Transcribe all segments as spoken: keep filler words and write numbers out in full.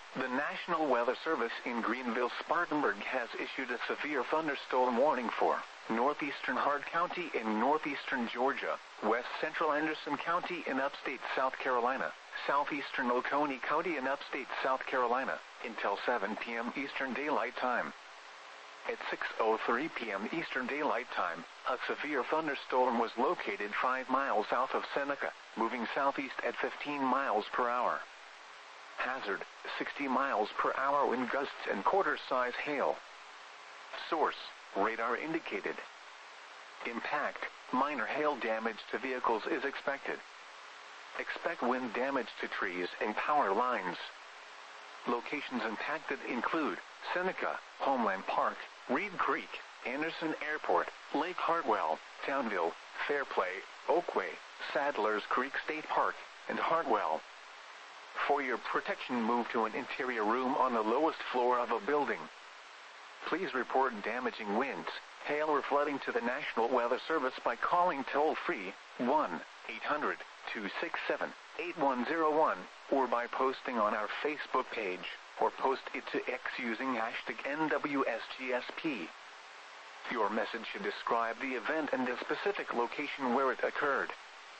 The National Weather Service in Greenville-Spartanburg has issued a severe thunderstorm warning for northeastern Hart County in northeastern Georgia, west central Anderson County in upstate South Carolina, southeastern Oconee County in upstate South Carolina, until seven p m Eastern Daylight Time. At six oh three p m Eastern Daylight Time, a severe thunderstorm was located five miles south of Seneca, moving southeast at fifteen miles per hour. Hazard, sixty miles per hour wind gusts and quarter-size hail. Source, radar indicated. Impact, minor hail damage to vehicles is expected. Expect wind damage to trees and power lines. Locations impacted include Seneca, Homeland Park, Reed Creek, Anderson Airport, Lake Hartwell, Townville, Fairplay, Oakway, Sadlers Creek State Park, and Hartwell. For your protection, move to an interior room on the lowest floor of a building. Please report damaging winds, hail or flooding to the National Weather Service by calling toll-free one eight hundred, two six seven, eight one zero one or by posting on our Facebook page, or post it to X using hashtag N W S G S P. Your message should describe the event and the specific location where it occurred.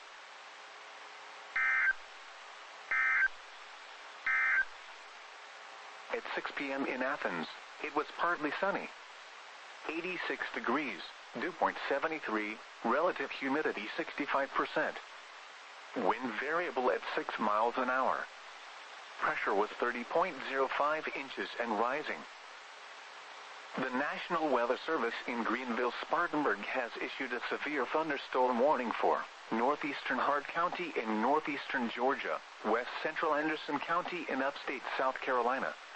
At six p m in Athens, it was partly sunny. eighty-six degrees, dew point seventy-three, relative humidity sixty-five percent. Wind variable at six miles an hour. Pressure was thirty point zero five inches and rising. The National Weather Service in Greenville-Spartanburg has issued a severe thunderstorm warning for northeastern Hart County in northeastern Georgia, west central Anderson County in upstate South Carolina,